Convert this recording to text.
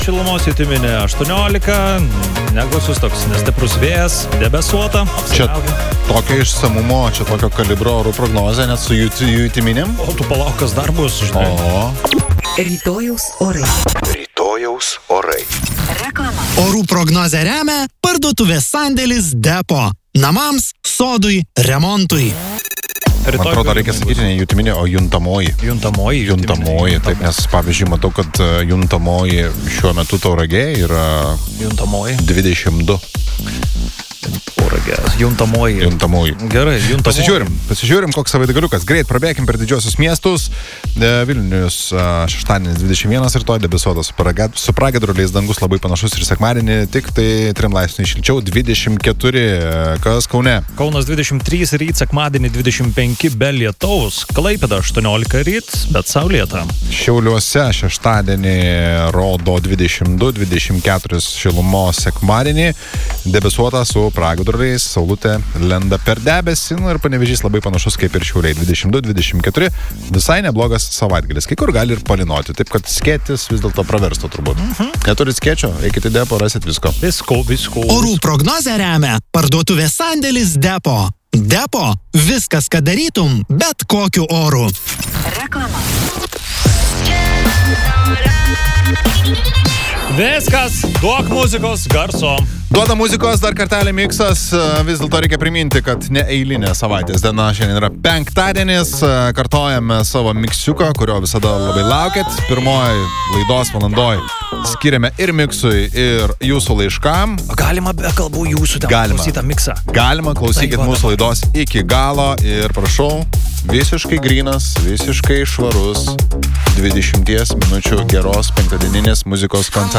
Šilumos jutiminė 18, negausus toks nestiprus vėjas, debesuota. Čia tokio išsamumo, čia tokio kalibro orų prognozė, net su jutiminėm. O tu palauk, kas dar bus, žinai. Rytojaus orai. Rytojaus orai. Reklama. Orų prognozę remia parduotuvės sandėlis Depo. Namams, sodui, remontui. Man atrodo, reikia sakyti ne jutiminė, o juntamoji. Juntamoji. Taip, nes pavyzdžiui, matau, kad juntamoji šiuo metu Tauragė yra Juntamoji. 22. Juntamoji. Gerai, juntamoji. Pasižiūrim, koks savaitgaliukas. Greit, prabėkim per didžiosius miestus. Vilnius šeštadienis 21, rytoj debesuotas su pragiedruliais, dangus labai panašus ir sekmadienį, tik tai 3 laipsniai šilčiau, 24. Kas Kaune? Kaunas 23 ryt, sekmadienį 25 be lietaus, Klaipėda 18 ryt, bet saulėta. Šiauliuose šeštadienį rodo 22-24 šilumos, sekmadienį debesuota su pragiedruliais, saulutė lenda per debesį, ir Panevėžys labai panašus kaip ir Šiauliai, 22-24, visai neblogas savaitgalis, kai kur gali ir palinoti, taip kad skėtis vis dėlto praversto turbūt. Neturit skėčio, eikite į Depo, rasit visko. Visko. Orų prognozę remia parduotuvės sandėlis Depo. Depo, viskas, ką darytum, bet kokiu oru. Reklama. Viskas, duok muzikos, garso. Duoda muzikos, dar kartelį miksas, vis dėlto reikia priminti, kad ne eilinė savaitės diena, šiandien yra penktadienis, kartojame savo miksiuką, kurio visada labai laukėt, pirmoji laidos valandoj skiriame ir miksui, ir jūsų laiškam. Galima be kalbų jūsų ten klausyti tą miksą. Galima, klausykit mūsų laidos iki galo ir prašau, visiškai grynas, visiškai švarus, 20 minučių geros penktadieninės muzikos koncertas.